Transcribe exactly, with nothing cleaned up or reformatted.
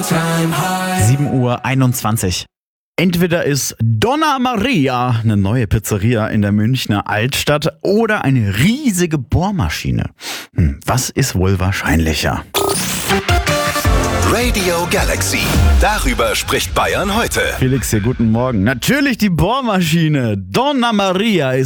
sieben Uhr einundzwanzig. Entweder ist Donna Maria eine neue Pizzeria in der Münchner Altstadt oder eine riesige Bohrmaschine. Hm, was ist wohl wahrscheinlicher? Radio Galaxy. Darüber spricht Bayern heute. Felix hier, guten Morgen. Natürlich die Bohrmaschine. Donna Maria ist